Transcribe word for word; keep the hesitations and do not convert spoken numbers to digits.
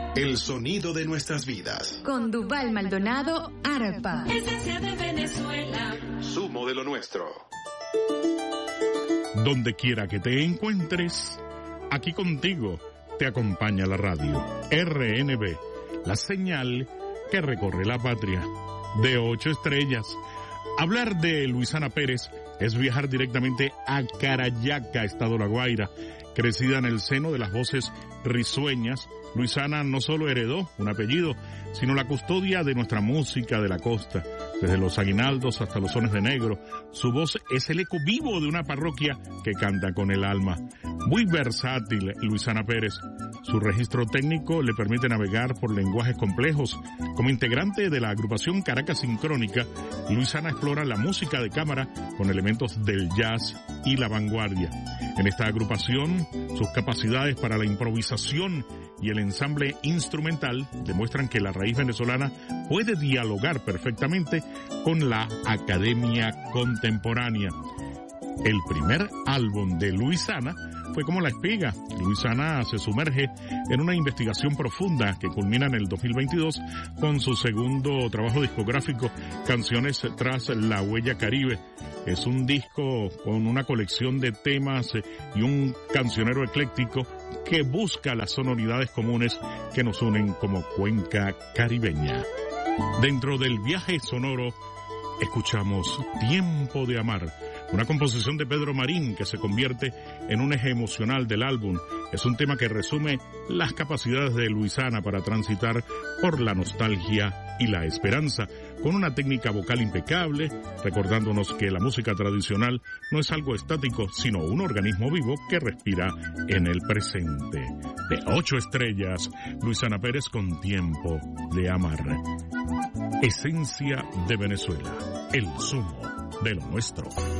El sonido de nuestras vidas. Con Duval Maldonado, Arpa. Esencia de Venezuela. Sumo de lo nuestro. Donde quiera que te encuentres, aquí contigo te acompaña la radio. R N B, la señal que recorre la patria. De ocho estrellas. Hablar de Luisana Pérez es viajar directamente a Carayaca, estado La Guaira. Crecida en el seno de las voces risueñas, Luisana no solo heredó un apellido, sino la custodia de nuestra música de la costa. Desde los aguinaldos hasta los sones de negro, su voz es el eco vivo de una parroquia que canta con el alma. Muy versátil, Luisana Pérez. Su registro técnico le permite navegar por lenguajes complejos. Como integrante de la agrupación Caracas Sincrónica, Luisana explora la música de cámara con elementos del jazz y la vanguardia. En esta agrupación, sus capacidades para la improvisación y el ensamble instrumental demuestran que la raíz venezolana puede dialogar perfectamente con la academia contemporánea. El primer álbum de Luisana fue como La Espiga. Luisana se sumerge en una investigación profunda que culmina en el dos mil veintidós con su segundo trabajo discográfico, Canciones tras la Huella Caribe. Es un disco con una colección de temas y un cancionero ecléctico que busca las sonoridades comunes que nos unen como cuenca caribeña. Dentro del viaje sonoro, escuchamos Tiempo de Amar, una composición de Pedro Marín que se convierte en un eje emocional del álbum. Es un tema que resume las capacidades de Luisana para transitar por la nostalgia y la esperanza, con una técnica vocal impecable, recordándonos que la música tradicional no es algo estático, sino un organismo vivo que respira en el presente. De ocho estrellas, Luisana Pérez con Tiempo de Amar. Esencia de Venezuela, el sumo de lo nuestro.